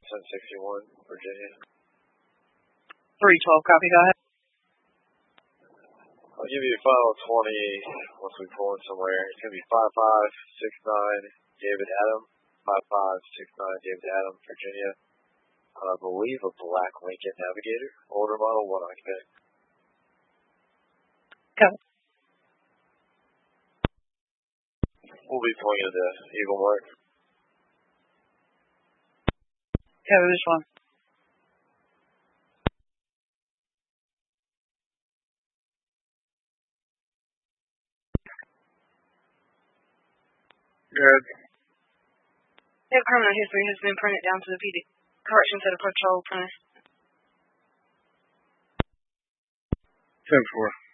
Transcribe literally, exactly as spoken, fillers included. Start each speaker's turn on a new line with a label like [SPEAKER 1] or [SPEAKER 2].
[SPEAKER 1] ten sixty-one, Virginia.
[SPEAKER 2] three twelve, copy, go ahead.
[SPEAKER 1] I'll give you a final twenty once we pull in somewhere. It's going to be five five six nine, David Adam. five five six nine, David Adam, Virginia. I believe a black Lincoln Navigator, older model, one occupant.
[SPEAKER 2] Go.
[SPEAKER 1] We'll be pulling into Eagle Mark.
[SPEAKER 2] Go, this one.
[SPEAKER 1] Good.
[SPEAKER 3] That criminal history has been printed down to the P D. Correction to the patrol premise.
[SPEAKER 1] ten four.